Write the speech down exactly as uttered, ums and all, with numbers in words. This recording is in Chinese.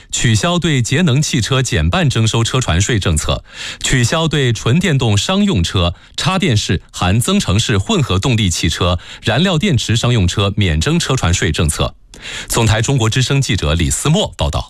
取消对节能汽车减半征收车船税政策，取消对纯电动商用车、插电式含增程式混合动力汽车、燃料电池商用车免征车船税政策。总台中国之声记者李思墨报道。